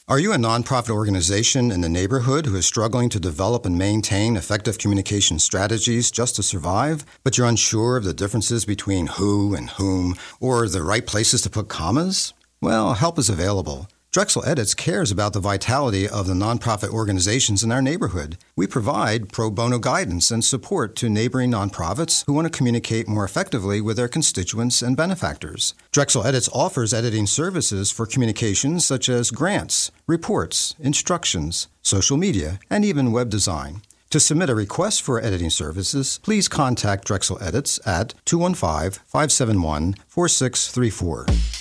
Are you a nonprofit organization in the neighborhood who is struggling to develop and maintain effective communication strategies just to survive, but you're unsure of the differences between who and whom, or the right places to put commas? Well, help is available. Drexel Edits cares about the vitality of the nonprofit organizations in our neighborhood. We provide pro bono guidance and support to neighboring nonprofits who want to communicate more effectively with their constituents and benefactors. Drexel Edits offers editing services for communications such as grants, reports, instructions, social media, and even web design. To submit a request for editing services, please contact Drexel Edits at 215-571-4634.